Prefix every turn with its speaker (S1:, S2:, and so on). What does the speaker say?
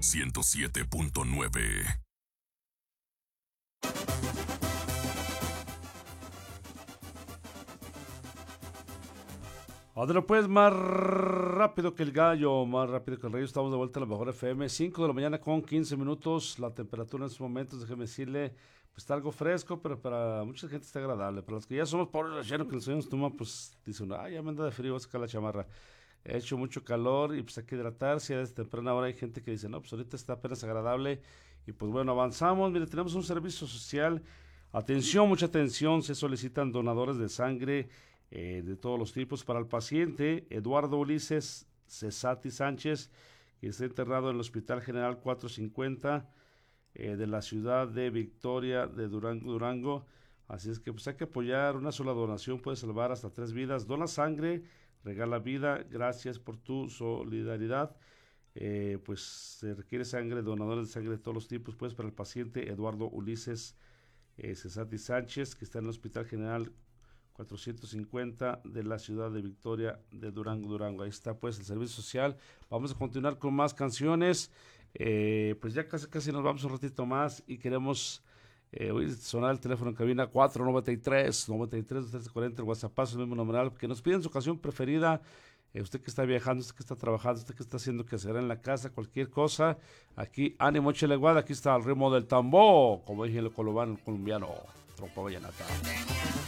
S1: 107.9.
S2: Adela, pues, más rápido que el gallo, más rápido que el rayo. Estamos de vuelta a la mejor FM, 5 de la mañana con 15 minutos. La temperatura en estos momentos, déjeme decirle, pues está algo fresco, pero para mucha gente está agradable. Para los que ya somos pobres rellenos que el sueño nos toma, pues dicen, ay, ya me anda de frío, voy a sacar la chamarra. Ha hecho mucho calor y pues hay que hidratarse. Ya desde temprana hora hay gente que dice, no, pues ahorita está apenas agradable. Y pues bueno, avanzamos. Mire, tenemos un servicio social. Atención, mucha atención. Se solicitan donadores de sangre de todos los tipos para el paciente Eduardo Ulises Cesati Sánchez, que está internado en el Hospital General 450 de la ciudad de Victoria de Durango. Así es que pues hay que apoyar. Una sola donación puede salvar hasta 3 vidas. Dona sangre, regala vida. Gracias por tu solidaridad. Pues se requiere sangre, donadores de sangre de todos los tipos, pues para el paciente Eduardo Ulises Cesati Sánchez, que está en el Hospital General 450 de la ciudad de Victoria de Durango. Ahí está pues el servicio social. Vamos a continuar con más canciones. Pues ya casi nos vamos un ratito más y queremos sonar el teléfono en cabina 493-93-1340, el WhatsApp, el mismo numeral, que nos piden su canción preferida. Usted que está viajando, usted que está trabajando, usted que está haciendo que hacer en la casa, cualquier cosa. Aquí, ánimo, échale guada, aquí está el ritmo del tambor, como dije el colombiano, trompa vallenata.